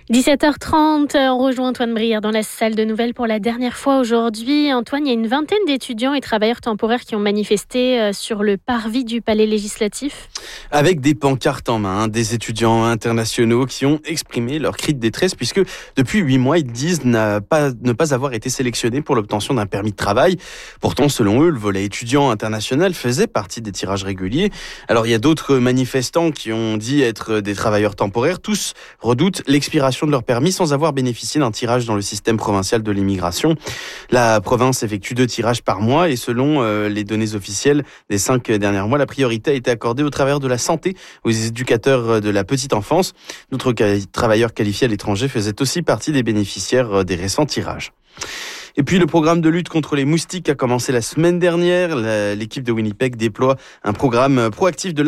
17h30, on rejoint Antoine Brière dans la salle de nouvelles pour la dernière fois aujourd'hui. Antoine, il y a une vingtaine d'étudiants et travailleurs temporaires qui ont manifesté sur le parvis du Palais législatif. Avec des pancartes en main, des étudiants internationaux qui ont exprimé leur cri de détresse puisque depuis 8 mois, ils disent ne pas avoir été sélectionnés pour l'obtention d'un permis de travail. Pourtant, selon eux, le volet étudiant international faisait partie des tirages réguliers. Alors, il y a d'autres manifestants qui ont dit être des travailleurs temporaires. Tous redoutent l'expiration de leur permis sans avoir bénéficié d'un tirage dans le système provincial de l'immigration. La province effectue 2 tirages par mois et selon les données officielles des 5 derniers mois, la priorité a été accordée au travers de la santé aux éducateurs de la petite enfance. D'autres travailleurs qualifiés à l'étranger faisaient aussi partie des bénéficiaires des récents tirages. Et puis le programme de lutte contre les moustiques a commencé la semaine dernière. L'équipe de Winnipeg déploie un programme proactif de